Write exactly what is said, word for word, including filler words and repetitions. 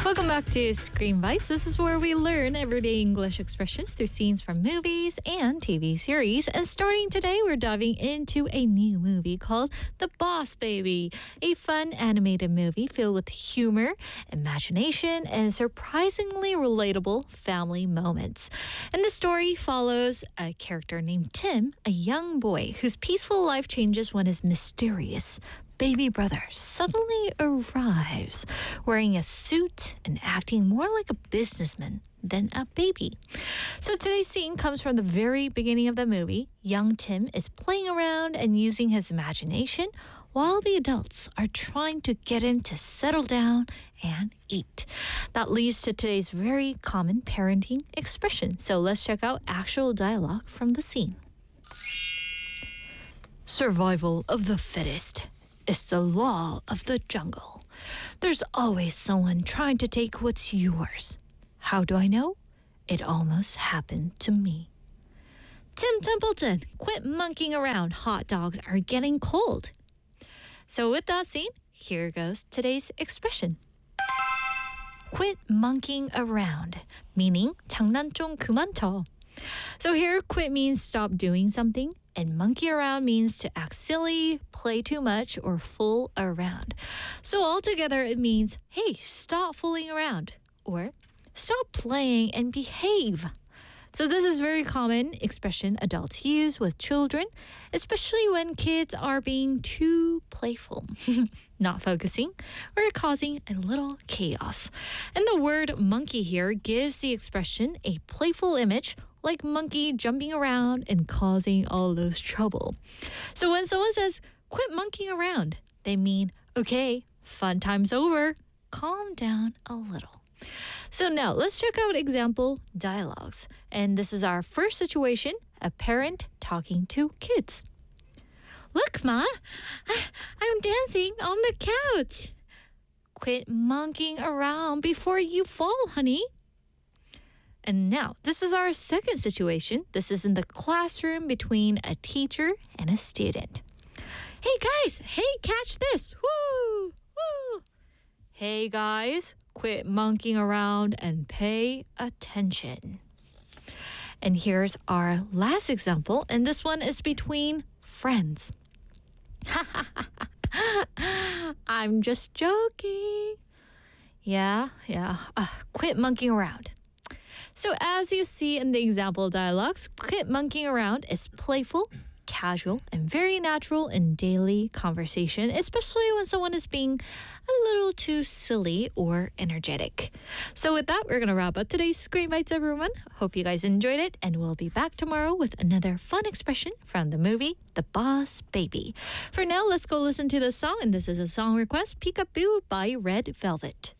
Welcome back to Screen Bites. This is where we learn everyday English expressions through scenes from movies and T V series. And starting today, we're diving into a new movie called The Boss Baby, a fun animated movie filled with humor, imagination, and surprisingly relatable family moments. And the story follows a character named Tim, a young boy whose peaceful life changes when his mysterious baby brother suddenly arrives, wearing a suit and acting more like a businessman than a baby. So today's scene comes from the very beginning of the movie. Young Tim is playing around and using his imagination while the adults are trying to get him to settle down and eat. That leads to today's very common parenting expression. So let's check out actual dialogue from the scene. Survival of the fittest. It's the law of the jungle. There's always someone trying to take what's yours. How do I know? It almost happened to me. Tim Templeton, quit monkeying around. Hot dogs are getting cold. So with that scene, here goes today's expression. Quit monkeying around, meaning 장난 좀 그만 쳐. So here, quit means stop doing something, and monkey around means to act silly, play too much, or fool around. So altogether, it means, hey, stop fooling around, or stop playing and behave. So this is very common expression adults use with children, especially when kids are being too playful, not focusing, or causing a little chaos. And the word monkey here gives the expression a playful image, like monkey jumping around and causing all those trouble. So when someone says, quit monkeying around, they mean, okay, fun time's over, calm down a little. So now let's check out example dialogues. And this is our first situation, a parent talking to kids. Look, Ma, I, I'm dancing on the couch. Quit monkeying around before you fall, honey. And now, this is our second situation. This is in the classroom between a teacher and a student. Hey, guys. Hey, catch this. Woo! Woo! Hey, guys. Quit monkeying around and pay attention. And here's our last example. And this one is between friends. I'm just joking. Yeah, yeah. Uh, quit monkeying around. So as you see in the example dialogues, quit monkeying around is playful, casual, and very natural in daily conversation, especially when someone is being a little too silly or energetic. So with that, we're going to wrap up today's Screen Bites, everyone. Hope you guys enjoyed it, and we'll be back tomorrow with another fun expression from the movie The Boss Baby. For now, let's go listen to the song, and this is a song request, Peekaboo by Red Velvet.